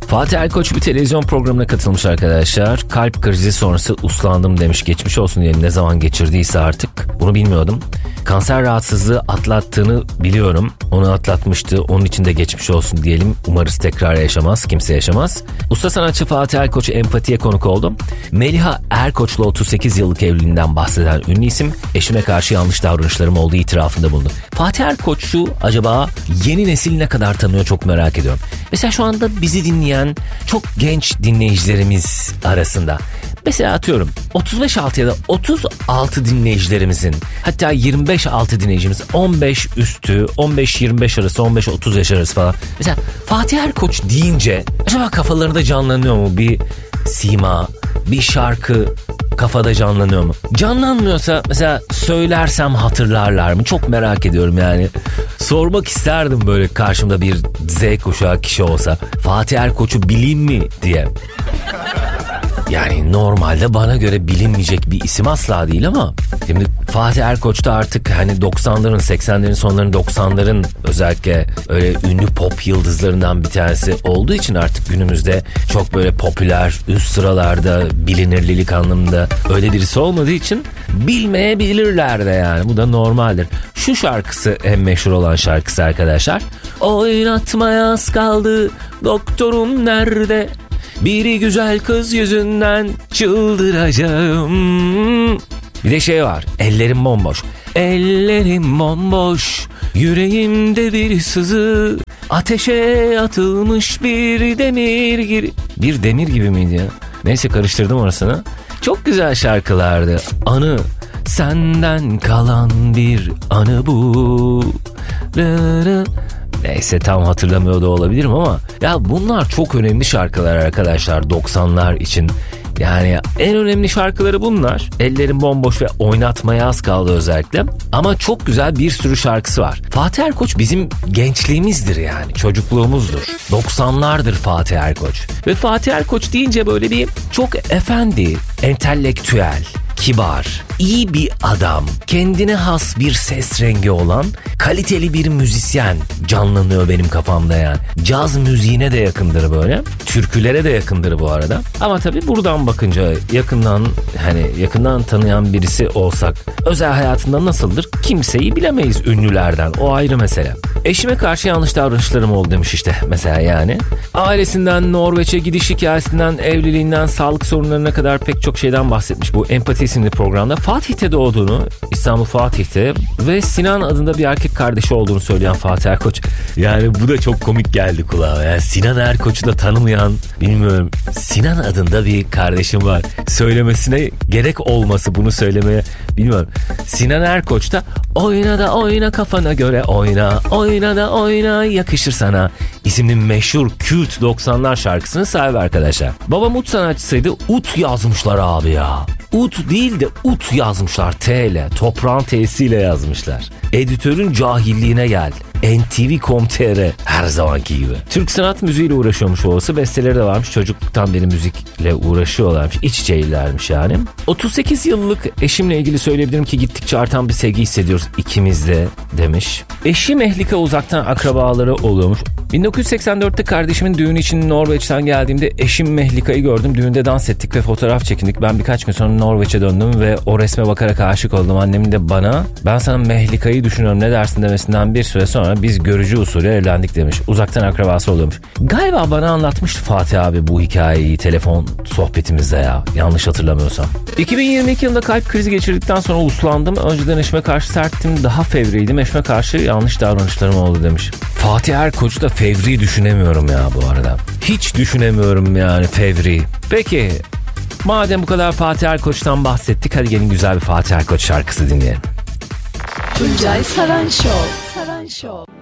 Fatih Erkoç bir televizyon programına katılmış arkadaşlar. Kalp krizi sonrası uslandım demiş. Geçmiş olsun diyelim, ne zaman geçirdiyse artık. Bunu bilmiyordum. Kanser rahatsızlığı atlattığını biliyorum. Onu atlatmıştı. Onun için de geçmiş olsun diyelim. Umarız tekrar yaşamaz. Kimse yaşamaz. Usta sanatçı Fatih Erkoç empatiye konuk oldum. Meliha Erkoç'la 38 yıllık evliliğinden bahseden ünlü isim, eşime karşı yanlış davranışlarım olduğu itirafında bulundu. Fatih Erkoç'u acaba yeni nesil ne kadar tanıyor çok merak ediyorum. Mesela şu anda bizi dinleyen çok genç dinleyicilerimiz arasında, mesela atıyorum 35 altı ya da 36 dinleyicilerimizin, hatta 25 altı dinleyicimiz, 15 üstü, 15-25 arası, 15-30 yaş arası falan. Mesela Fatih Erkoç deyince acaba kafalarında canlanıyor mu bir sima, bir şarkı kafada canlanıyor mu? Canlanmıyorsa mesela söylersem hatırlarlar mı? Çok merak ediyorum yani. Sormak isterdim böyle karşımda bir Z kuşağı kişi olsa. Fatih Erkoç'u bileyim mi diye. Yani normalde bana göre bilinmeyecek bir isim asla değil ama şimdi Fatih Erkoç da artık hani 90'ların, 80'lerin sonlarının, 90'ların özellikle öyle ünlü pop yıldızlarından bir tanesi olduğu için artık günümüzde çok böyle popüler, üst sıralarda, bilinirlilik anlamında öyle birisi olmadığı için bilmeyebilirler de yani. Bu da normaldir. Şu şarkısı en meşhur olan şarkısı arkadaşlar. Oynatmaya az kaldı, doktorum nerede? Biri güzel kız yüzünden çıldıracağım. Bir de şey var. Ellerim bomboş. Ellerim bomboş. Yüreğimde bir sızı. Ateşe atılmış bir demir gibi. Bir demir gibi miydi ya? Neyse, karıştırdım orasını. Çok güzel şarkılardı. Anı. Senden kalan bir anı bu. Neyse, tam hatırlamıyor da olabilirim ama ya bunlar çok önemli şarkılar arkadaşlar 90'lar için. Yani en önemli şarkıları bunlar. Ellerim bomboş ve oynatmaya az kaldı özellikle. Ama çok güzel bir sürü şarkısı var. Fatih Erkoç bizim gençliğimizdir yani. Çocukluğumuzdur. 90'lardır Fatih Erkoç. Ve Fatih Erkoç deyince böyle bir çok efendi, entelektüel, kibar, iyi bir adam, kendine has bir ses rengi olan kaliteli bir müzisyen canlanıyor benim kafamda yani. Caz müziğine de yakındır böyle. Türkülere de yakındır bu arada. Ama tabii buradan bakınca yakından tanıyan birisi olsak özel hayatında nasıldır? Kimseyi bilemeyiz ünlülerden. O ayrı mesele. Eşime karşı yanlış davranışlarım oldu demiş işte mesela yani. Ailesinden, Norveç'e gidiş hikayesinden, evliliğinden, sağlık sorunlarına kadar pek çok şeyden bahsetmiş bu Empati isimli programda. Fatih'te doğduğunu, İstanbul Fatih'te ve Sinan adında bir erkek kardeşi olduğunu söyleyen Fatih Erkoç. Yani bu da çok komik geldi kulağa. Yani Sinan Erkoç'u da tanımayan, bilmiyorum, Sinan adında bir kardeşim var. Söylemesine gerek olması, bunu söylemeye bilmiyorum. Sinan Erkoç da oyna da oyna kafana göre oyna, oyna da oyna yakışır sana isimli meşhur kült 90'lar şarkısını sahibi arkadaşlar. Babam ut sanatçısıydı. Ut yazmışlar abi ya. Ut değil de ut yazmışlar. T ile, toprağın T'siyle yazmışlar. Editörün cahilliğine gel. NTV.com.tr her zamanki gibi. Türk sanat müziğiyle uğraşıyormuş babası. Besteleri de varmış. Çocukluktan beri müzikle uğraşıyorlarmış. İç içeylermiş yani. 38 yıllık eşimle ilgili söyleyebilirim ki gittikçe artan bir sevgi hissediyoruz ikimiz de demiş. Eşi Mehlika uzaktan akrabaları oluyormuş. 1984'te kardeşimin düğünü için Norveç'ten geldiğimde eşim Mehlika'yı gördüm. Düğünde dans ettik ve fotoğraf çekindik. Ben birkaç gün sonra Norveç'e döndüm ve o resme bakarak aşık oldum. Annemin de bana ben sana Mehlika'yı düşünüyorum ne dersin demesinden bir süre sonra biz görücü usulü evlendik demiş. Uzaktan akrabası oluyormuş. Galiba bana anlatmıştı Fatih abi bu hikayeyi telefon sohbetimizde ya. Yanlış hatırlamıyorsam. 2022 yılında kalp krizi geçirdikten sonra uslandım. Önceden eşime karşı serttim. Daha fevriydim. Eşime karşı yanlış davranışlarım oldu demiş. Fatih Erkoç'u da fevri düşünemiyorum ya bu arada. Hiç düşünemiyorum yani fevri. Peki madem bu kadar Fatih Erkoç'tan bahsettik, hadi gelin güzel bir Fatih Erkoç şarkısı dinleyelim. Tuncay Saran Show.